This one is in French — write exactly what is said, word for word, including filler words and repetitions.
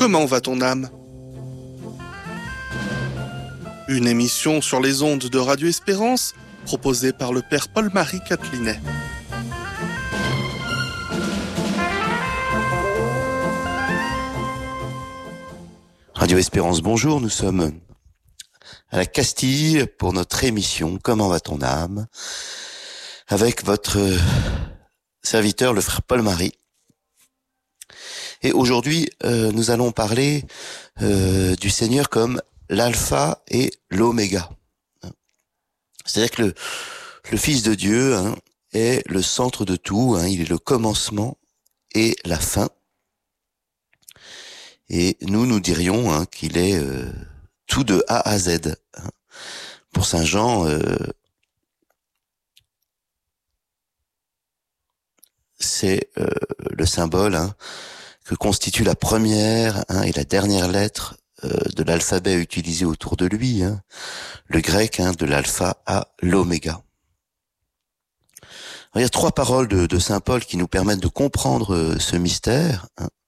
Comment va ton âme ? Une émission sur les ondes de Radio Espérance, proposée par le père Paul-Marie Catelinet. Radio Espérance, bonjour, nous sommes à la Castille pour notre émission « Comment va ton âme ?» avec votre serviteur, le frère Paul-Marie. Et aujourd'hui, euh, nous allons parler euh, du Seigneur comme l'alpha et l'oméga. C'est-à-dire que le, le Fils de Dieu hein, est le centre de tout, hein, il est le commencement et la fin. Et nous, nous dirions hein, qu'il est euh, tout de A à Z. Hein. Pour Saint Jean, euh, c'est euh, le symbole hein, que constitue la première hein, et la dernière lettre euh, de l'alphabet utilisé autour de lui, hein, le grec hein, de l'alpha à l'oméga. Il y a trois paroles de, de Saint Paul qui nous permettent de comprendre euh, ce mystère. Hein.